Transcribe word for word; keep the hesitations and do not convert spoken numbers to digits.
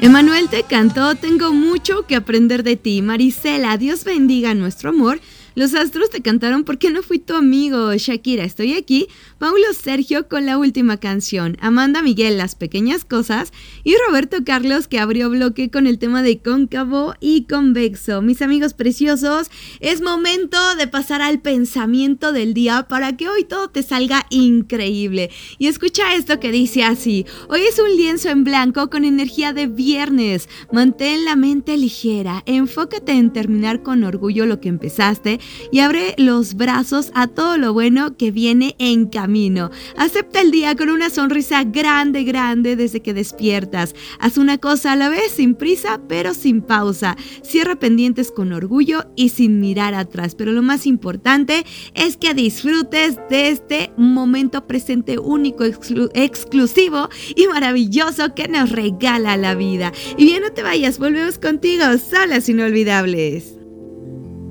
Emanuel te cantó Tengo mucho que aprender de ti. Marisela, Dios bendiga nuestro amor. Los astros te cantaron ¿Por qué no fui tu amigo? Shakira, estoy aquí. Paulo Sergio con la última canción. Amanda Miguel, Las pequeñas cosas. Y Roberto Carlos, que abrió bloque con el tema de cóncavo y convexo. Mis amigos preciosos, es momento de pasar al pensamiento del día para que hoy todo te salga increíble. Y escucha esto que dice así: hoy es un lienzo en blanco con energía de viernes. Mantén la mente ligera, enfócate en terminar con orgullo lo que empezaste y abre los brazos a todo lo bueno que viene en camino. Acepta el día con una sonrisa grande, grande desde que despiertas. Haz una cosa a la vez, sin prisa, pero sin pausa. Cierra pendientes con orgullo y sin mirar atrás. Pero lo más importante es que disfrutes de este momento presente único, exclu- exclusivo y maravilloso que nos regala la vida. Y bien, no te vayas, volvemos contigo, Solas Inolvidables.